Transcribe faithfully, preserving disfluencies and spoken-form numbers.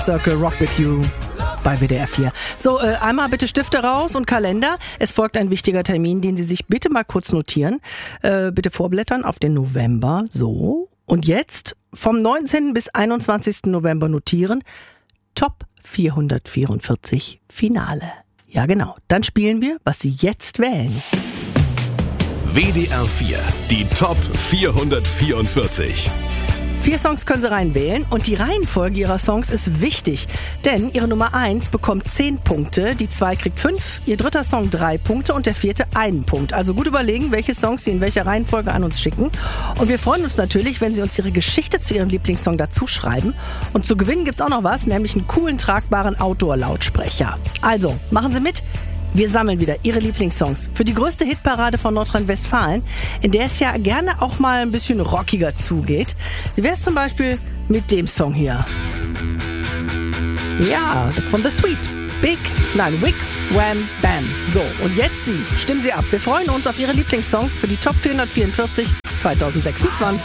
Circle Rock With You bei W D R vier. So, äh, einmal bitte Stifte raus und Kalender. Es folgt ein wichtiger Termin, den Sie sich bitte mal kurz notieren. Äh, bitte vorblättern auf den November. So. Und jetzt vom neunzehnten bis einundzwanzigsten November notieren. Top vierhundertvierundvierzig Finale. Ja, genau. Dann spielen wir, was Sie jetzt wählen. W D R vier, die Top vierhundertvierundvierzig. Vier Songs können Sie reinwählen und die Reihenfolge Ihrer Songs ist wichtig, denn Ihre Nummer eins bekommt zehn Punkte, die zwei kriegt fünf, Ihr dritter Song drei Punkte und der vierte einen Punkt. Also gut überlegen, welche Songs Sie in welcher Reihenfolge an uns schicken. Und wir freuen uns natürlich, wenn Sie uns Ihre Geschichte zu Ihrem Lieblingssong dazu schreiben. Und zu gewinnen gibt's auch noch was, nämlich einen coolen, tragbaren Outdoor-Lautsprecher. Also, machen Sie mit! Wir sammeln wieder Ihre Lieblingssongs für die größte Hitparade von Nordrhein-Westfalen, in der es ja gerne auch mal ein bisschen rockiger zugeht. Wie wär's zum Beispiel mit dem Song hier? Ja, von The Sweet. Big, nein, Wick, Wham, Bam. So, und jetzt Sie. Stimmen Sie ab. Wir freuen uns auf Ihre Lieblingssongs für die Top vierhundertvierundvierzig zweitausendsechsundzwanzig.